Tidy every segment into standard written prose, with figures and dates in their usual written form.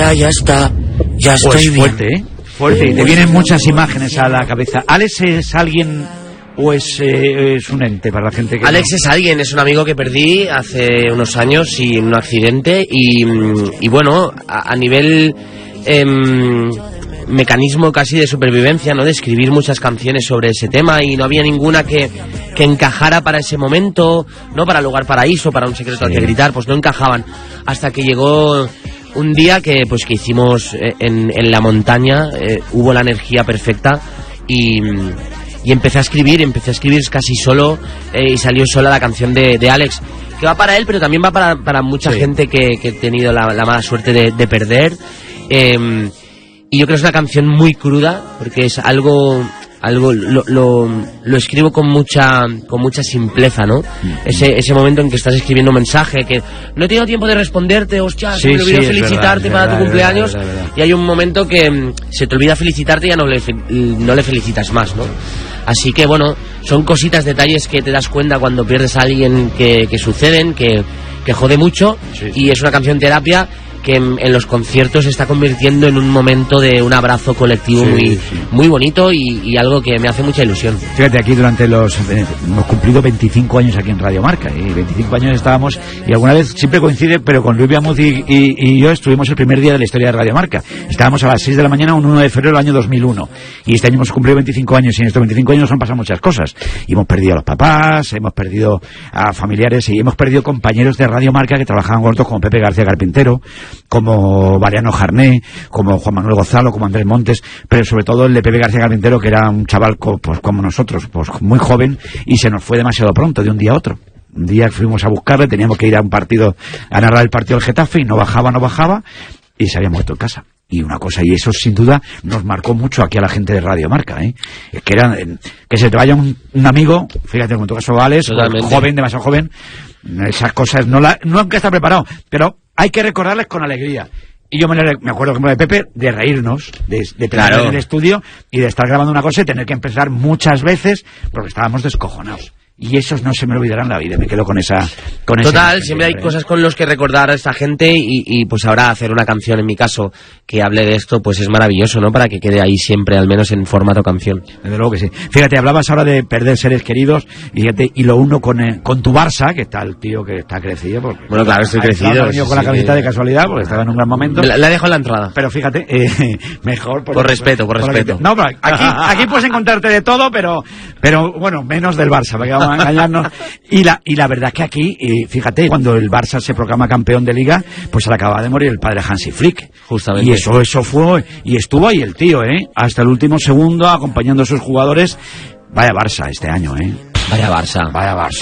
ya está, ya estoy pues bien. Fuerte, ¿eh? Fuerte, y te vienen muchas imágenes a la cabeza. ¿Alex es alguien o es un ente para la gente que Alex es alguien, es un amigo que perdí hace unos años y en un accidente y bueno, a nivel mecanismo casi de supervivencia, ¿no? De escribir muchas canciones sobre ese tema y no había ninguna que encajara para ese momento, ¿no? Para Lugar Paraíso, para Un secreto al que gritar, pues no encajaban. Hasta que llegó un día que hicimos en la montaña, hubo la energía perfecta y empecé a escribir casi solo y salió sola la canción de Alex, que va para él, pero también va para mucha gente que he tenido la mala suerte de perder. Y yo creo que es una canción muy cruda, porque es algo lo escribo con mucha simpleza, ¿no? Ese momento en que estás escribiendo un mensaje que no he tenido tiempo de responderte, hostia, se me olvidó felicitarte para tu cumpleaños, y hay un momento que se te olvida felicitarte y ya no le felicitas más, ¿no? Así que bueno, son cositas, detalles que te das cuenta cuando pierdes a alguien que suceden, que jode mucho, y es una canción terapia que en los conciertos se está convirtiendo en un momento de un abrazo colectivo muy bonito y algo que me hace mucha ilusión. Fíjate, aquí durante hemos cumplido 25 años aquí en Radio Marca, y 25 años estábamos, y alguna vez siempre coincide, pero con Luis Viamuz y yo estuvimos el primer día de la historia de Radio Marca. Estábamos a las 6 de la mañana un 1 de febrero del año 2001, y este año hemos cumplido 25 años, y en estos 25 años nos han pasado muchas cosas, y hemos perdido a los papás, hemos perdido a familiares, y hemos perdido compañeros de Radio Marca que trabajaban con nosotros, como Pepe García Carpintero, como Mariano Jarné, como Juan Manuel Gonzalo, como Andrés Montes, pero sobre todo el de Pepe García Carpintero, que era un chaval pues como nosotros, pues muy joven, y se nos fue demasiado pronto, de un día a otro. Un día fuimos a buscarle, teníamos que ir a un partido, a narrar el partido del Getafe, y no bajaba, y se había muerto en casa. Y una cosa, y eso sin duda nos marcó mucho aquí a la gente de Radio Marca, ¿eh? Es que que se te vaya un amigo, fíjate, como en tu caso Alex, joven, demasiado joven, esas cosas no aunque está preparado, pero hay que recordarles con alegría. Y yo me acuerdo, como de Pepe, de reírnos, de estar en el estudio y de estar grabando una cosa y tener que empezar muchas veces porque estábamos descojonados. Y esos no se me olvidarán en la vida, me quedo con esa... Total, siempre hay cosas con los que recordar a esta gente y pues ahora hacer una canción, en mi caso, que hable de esto, pues es maravilloso, ¿no? Para que quede ahí siempre, al menos en formato canción. Desde luego que sí. Fíjate, hablabas ahora de perder seres queridos, y fíjate, y lo uno con tu Barça, que está el tío que está crecido. Porque, bueno, claro, estoy crecido. Ha venido con la camiseta de casualidad, porque estaba en un gran momento. La dejo en la entrada. Pero fíjate, mejor... Por respeto. No, aquí puedes encontrarte de todo, pero bueno, menos del Barça, porque vamos a engañarnos. Y la verdad es que aquí, fíjate, cuando el Barça se proclama campeón de Liga, pues se le acaba de morir el padre Hansi Flick. Justamente. Y eso fue, y estuvo ahí el tío, hasta el último segundo, acompañando a sus jugadores. Vaya Barça este año, Vaya Barça.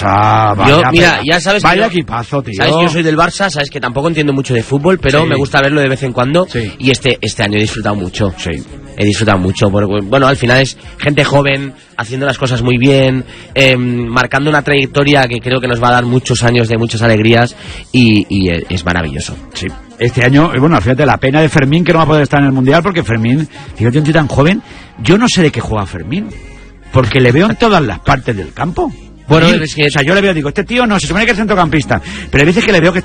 Mira, ya sabes. Vaya equipazo, tío. Sabes que yo soy del Barça, sabes que tampoco entiendo mucho de fútbol, pero me gusta verlo de vez en cuando. Sí. Y este año he disfrutado mucho. Sí. He disfrutado mucho, porque, bueno, al final es gente joven, haciendo las cosas muy bien, marcando una trayectoria que creo que nos va a dar muchos años de muchas alegrías, y es maravilloso. Sí. Este año, bueno, fíjate, la pena de Fermín, que no va a poder estar en el Mundial, porque Fermín, fíjate, un tío tan joven, yo no sé de qué juega Fermín, porque le veo en todas las partes del campo. Bueno, es que... O sea, yo le veo, digo, este tío no, se supone que es centrocampista, pero hay veces que le veo que